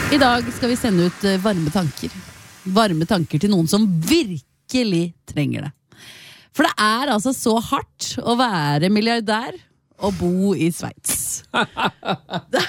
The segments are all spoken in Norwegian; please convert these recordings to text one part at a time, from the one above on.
I dag skal vi sende ut varme tanker. Varme tanker til noen som virkelig trenger det. For det altså så hardt å være milliardær og bo i Sveits. Det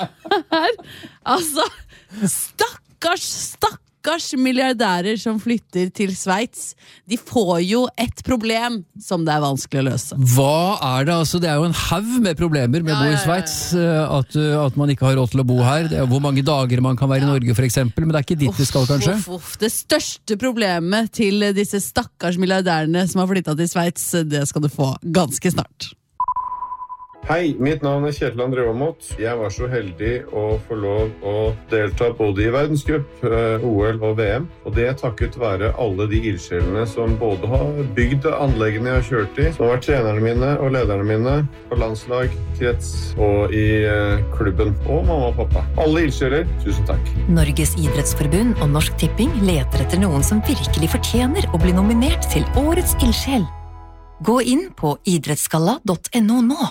altså stakkars milliardærer som flytter til Sveits. De får jo et problem som det vanskelig å løse. Hva det altså? Det jo en haug med problemer med å bo i Sveits. At man ikke har råd til å bo her. Det hvor mange dager man kan være i Norge for eksempel, men det ikke dit vi skal kanskje. Det største problemet til disse stakkars milliardærene som har flyttet til Sveits, det skal du få ganske snart. Hei, mitt navn Kjetil André Aamodt. Jeg var så heldig å få lov å delta både i verdenscup, OL og VM. Og det takket være alle de ildsjelene som både har bygd anleggene jeg har kjørt i, som har vært trenerne mine og lederne mine på landslag, krets og i klubben. Og mamma og pappa. Alle ildsjeler, tusen takk. Norges idrettsforbund og Norsk Tipping leter etter noen som virkelig fortjener å bli nominert til Årets ildsjel. Gå inn på idrettsgalla.no nå.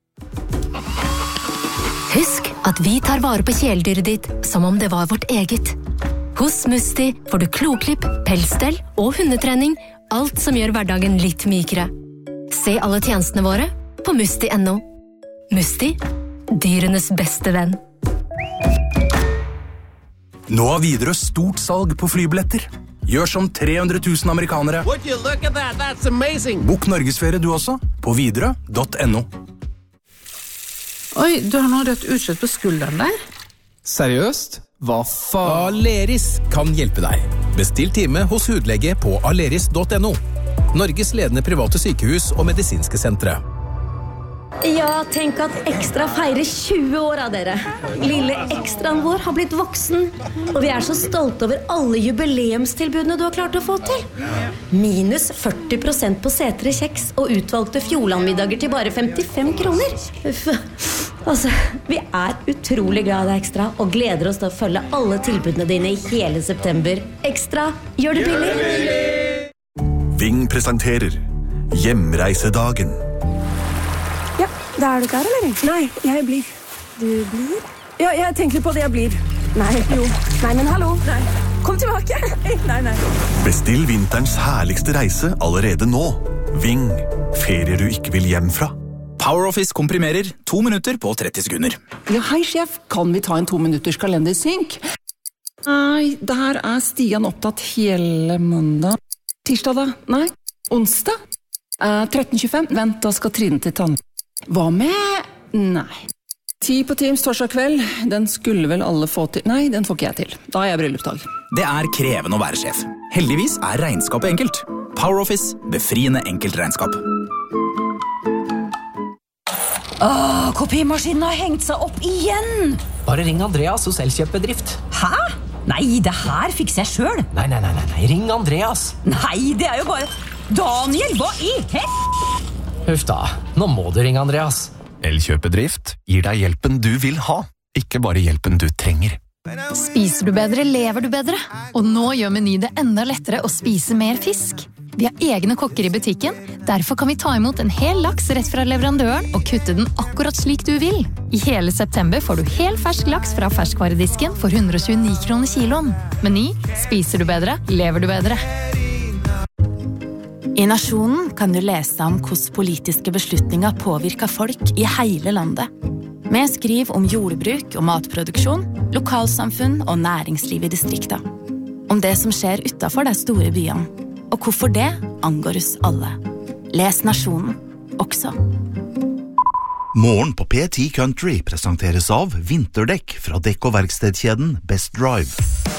Husk at vi tar vare på kjæledyret ditt som om det var vårt eget. Hos Musti får du kloklipp, pelsstell og hundetrening, alt som gjør hverdagen litt mykere. Se alle tjenestene våre på musti.no. Musti, dyrenes beste venn. Nå har Widerøe stort salg på flybilletter. Gjør som 300 000 amerikanere. Would you look at that? That's amazing. Bok Norgesferie du også på widerøe.no. Oi, du har nå rødt utslett på skulderen der. Seriøst? Hva faen? Aleris kan hjelpe deg. Bestill time hos hudlege på aleris.no. Norges ledende private sykehus og medisinske sentre. Ja, tenk at Ekstra feirer 20 år av dere. Lille Ekstraen vår har blitt voksen, og vi så stolte over alle jubileumstilbudene du har klart å få til. Minus 40% på setere kjeks og utvalgte Fjordlandmiddager til bare 55 kroner. Altså, vi utrolig glad i deg, Ekstra, og gleder oss til å følge alle tilbudene dine i hele september. Ekstra, gjør det billig! Ving presenterer Hjemreisedagen. Da du klar, eller? Nei, jeg blir. Du blir? Ja, jeg tenker på det jeg blir. Nei, jo. Nei, men hallo. Nei. Kom tilbake. Nei. Bestill vinterens herligste reise allerede nå. Ving. Ferier du ikke vil hjem fra. PowerOffice komprimerer 2 minutter på 30 sekunder. Ja, hei sjef, kan vi ta en 2 minutters kalendersynk? Nei, der Stian opptatt hele mandag. Tirsdag da? Nei. Onsdag? 13.25. Vent, da skal Trine til tann. Hva med? Nei. 10 på Teams torsdag kveld. Den skulle vel alle få til. Nei, den får ikke jeg til. Da har jeg bryllupsdag. Det krevende å være sjef. Heldigvis regnskapet enkelt. PowerOffice, befriende enkelt regnskap. Kopimaskinen har hengt seg opp igjen! Bare ring Andreas hos Elkjøpbedrift. Hæ? Nei, det her fikser jeg selv. Nei, ring Andreas. Nei, det jo bare... Daniel, hva i Huff da, nå må du ringe Andreas. Elkjøpbedrift gir deg hjelpen du vil ha, ikke bare hjelpen du trenger. Spiser du bedre, lever du bedre. Og nå gjør Meny det enda lettere å spise mer fisk. Vi har egne kokker i butikken, derfor kan vi ta imot en hel laks rett fra leverandøren og kutte den akkurat slik du vil. I hele september får du hel fersk laks fra ferskvaredisken for 129 kroner kiloen. Meny, spiser du bedre, lever du bedre. I Nasjonen kan du lese om hvordan politiske beslutninger påvirker folk i hele landet. Vi skriver om jordbruk og matproduksjon, lokalsamfunn og næringsliv i distrikter. Om det som skjer utenfor de store byene, og hvorfor det angår oss alle. Les Nasjonen, også. Morgen på P10 Country presenteres av vinterdekk fra dekk- og verkstedkjeden Best Drive.